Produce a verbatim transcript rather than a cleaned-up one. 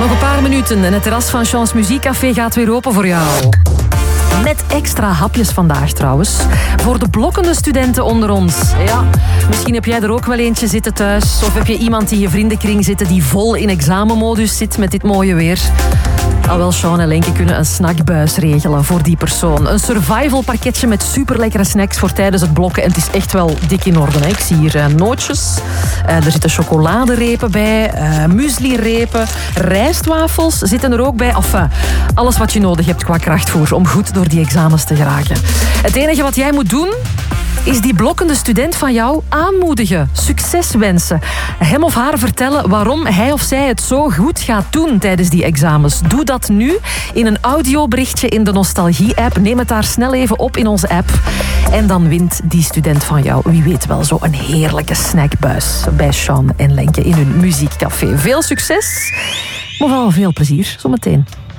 Nog een paar minuten en het terras van Chance Muziekcafé gaat weer open voor jou. Met extra hapjes vandaag trouwens. Voor de blokkende studenten onder ons. Ja, misschien heb jij er ook wel eentje zitten thuis. Of heb je iemand in je vriendenkring zitten die vol in examenmodus zit met dit mooie weer. Al wel, Sean en Lenke kunnen een snackbuis regelen voor die persoon. Een survival pakketje met superlekkere snacks voor tijdens het blokken. En het is echt wel dik in orde. Hè. Ik zie hier uh, nootjes. Uh, er zitten chocoladerepen bij. Uh, mueslirepen. Rijstwafels zitten er ook bij. Enfin, alles wat je nodig hebt qua krachtvoer om goed door die examens te geraken. Het enige wat jij moet doen is die blokkende student van jou aanmoedigen, succes wensen. Hem of haar vertellen waarom hij of zij het zo goed gaat doen tijdens die examens. Doe dat nu in een audioberichtje in de Nostalgie-app. Neem het daar snel even op in onze app. En dan wint die student van jou, wie weet wel, zo een heerlijke snackbuis bij Sean en Lenke in hun muziekcafé. Veel succes, maar vooral veel plezier zometeen.